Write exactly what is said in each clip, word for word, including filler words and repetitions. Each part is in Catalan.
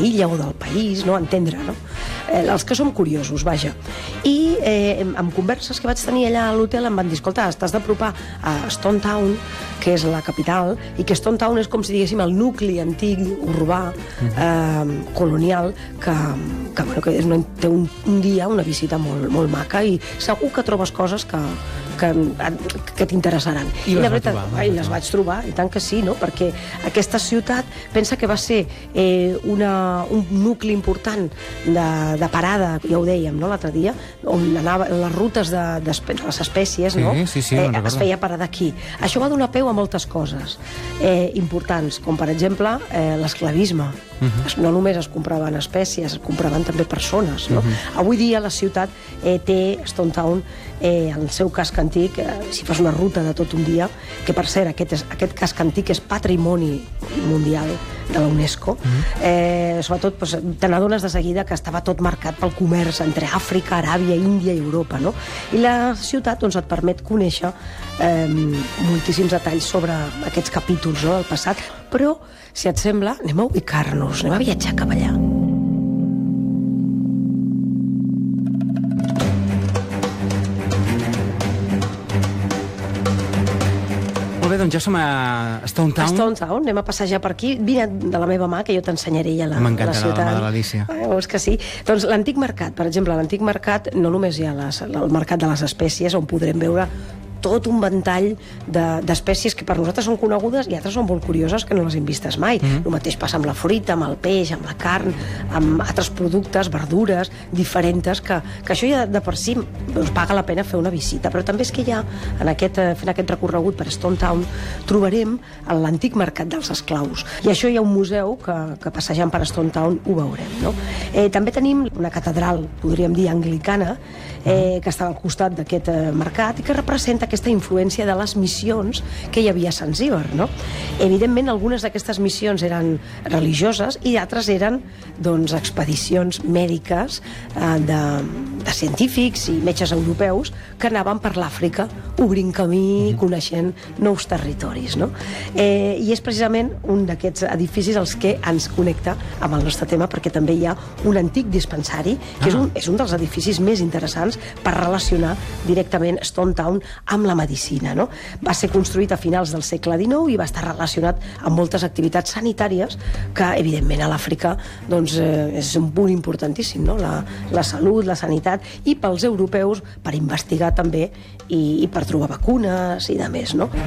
l'illa o del país, no? Entendre, no? Eh, els que som curiosos, vaja. I eh, amb converses que vaig tenir allà a l'hotel em van dir, escolta, t'has d'apropar a Stone Town, que és la capital, i que Stone Town és com si diguéssim el nucli antic, urbà, eh, colonial, que, que, bueno, que és una, té un, un dia, una visita molt, molt maca, i segur que trobes coses que que, que t'interessaran. I, I, la veritat, trobar, I les vaig trobar, i tant que sí, no? Perquè aquesta ciutat pensa que va ser eh, una, un nucli important de, de parada, ja ho dèiem, no?, l'altre dia, on anava, les rutes de, de, de les espècies, no? Sí, sí, sí, eh, es feia parada aquí. Això va donar peu a moltes coses eh, importants, com per exemple eh, l'esclavisme. Uh-huh. No només es compraven espècies, es compraven també persones, no? Uh-huh. Avui dia la ciutat eh, té, Stone Town, eh, el seu casc antic, eh, si fas una ruta de tot un dia, que per cert, aquest, és, aquest casc antic és patrimoni mundial de la UNESCO, uh-huh. eh, sobretot pues, te n'adones de seguida que estava tot marcat pel comerç entre Àfrica, Aràbia, Índia i Europa, no? I la ciutat doncs, et permet conèixer eh, moltíssims detalls sobre aquests capítols, no?, del passat, però, si et sembla, anem a ubicar-nos, anem a viatjar cap allà. Molt bé, doncs ja som a Stone Town. A Stone Town, anem a passejar per aquí. Vine de la meva mà, que jo t'ensenyaré ja la, la ciutat. M'encantarà la mà de l'Alícia. Eh, veus que sí? Doncs l'antic mercat, per exemple, l'antic mercat no només hi ha les, el mercat de les espècies, on podrem veure tot un ventall d'espècies de, que per nosaltres són conegudes i altres són molt curioses que no les hem vistes mai. Mm-hmm. El mateix passa amb la fruita, amb el peix, amb la carn, amb altres productes, verdures diferents, que, que això ja de per si doncs, paga la pena fer una visita. Però també és que ja, en aquest, fent aquest recorregut per Stone Town, trobarem l'antic mercat dels esclaus. I això hi ha un museu que, que passejant per Stone Town ho veurem, no? Eh, també tenim una catedral, podríem dir, anglicana, eh, que està al costat d'aquest eh, mercat i que representa aquesta influència de les missions que hi havia a Zanzíbar, no? Evidentment, algunes d'aquestes missions eren religioses i altres eren, doncs, expedicions mèdiques eh, de, de científics i metges europeus que anaven per l'Àfrica obrint camí, coneixent nous territoris, no? Eh, I és precisament un d'aquests edificis els que ens connecta amb el nostre tema, perquè també hi ha un antic dispensari, que ah. és, un, és un dels edificis més interessants per relacionar directament Stone Town amb la medicina, no? Va ser construït a finals del segle dinou i va estar relacionat amb moltes activitats sanitàries que, evidentment, a l'Àfrica doncs, eh, és un punt importantíssim, no? La, la salut, la sanitat, i pels europeus per investigar també i, i per trobar vacunes i de més, no?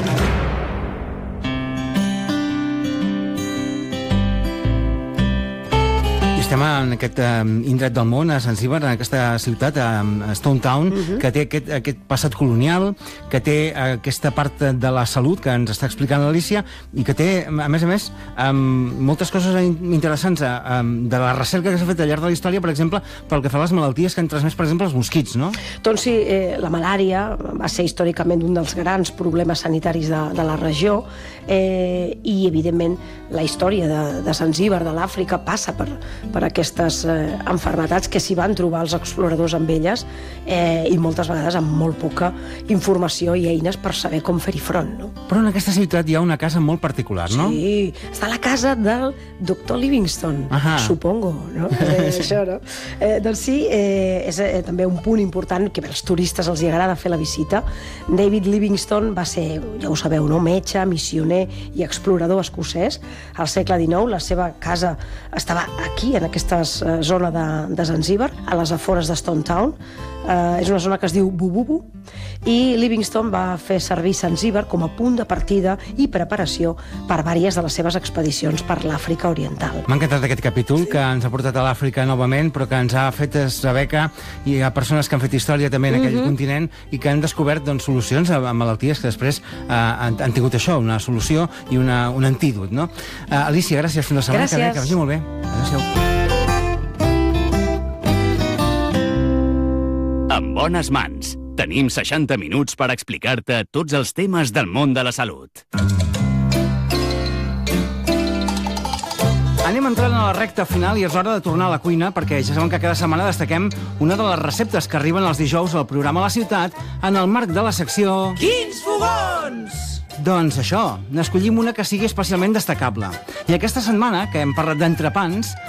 Estem en aquest um, indret del món, a Zanzíbar, en aquesta ciutat, a Stone Town, uh-huh. que té aquest, aquest passat colonial, que té aquesta part de la salut que ens està explicant l'Alícia i que té, a més a més, um, moltes coses interessants um, de la recerca que s'ha fet al llarg de la història, per exemple, pel que fa a les malalties que han transmès, per exemple, els mosquits, no? Doncs sí, eh, la malària va ser històricament un dels grans problemes sanitaris de, de la regió eh, i, evidentment, la història de, de Zanzíbar, de l'Àfrica, passa per, per aquestes eh, enfermetats que s'hi van trobar els exploradors amb elles eh, i moltes vegades amb molt poca informació i eines per saber com fer-hi front, no? Però en aquesta ciutat hi ha una casa molt particular, no? Sí, està la casa del doctor Livingstone, Ahà. supongo, no? Eh, això, no? Eh, doncs sí, eh, és eh, també un punt important que als turistes els agrada fer la visita. David Livingstone va ser, ja ho sabeu, no?, metge, missioner i explorador escocès al segle dinou. La seva casa estava aquí, en aquesta zona de, de Zanzíbar, a les afores de Stone Town. Uh, és una zona que es diu Bububu, i Livingstone va fer servir Zanzíbar com a punt de partida i preparació per diverses de les seves expedicions per l'Àfrica Oriental. M'ha encantat aquest capítol, sí. que ens ha portat a l'Àfrica novament, però que ens ha fet saber que hi ha persones que han fet història també en aquell uh-huh. continent i que han descobert doncs, solucions a, a malalties que després uh, han, han tingut això, una solució i una, un antídot, no? Uh, Alícia, gràcies. Fins la setmana que ve, que vagi molt bé. Adéu-siau. En bones mans. Tenim seixanta minuts per explicar-te tots els temes del món de la salut. Anem entrant a la recta final i és hora de tornar a la cuina, perquè ja saben que cada setmana destaquem una de les receptes que arriben els dijous al programa La Ciutat en el marc de la secció... Quins fogons! Doncs això, n'escollim una que sigui especialment destacable. I aquesta setmana, que hem parlat d'entrepans,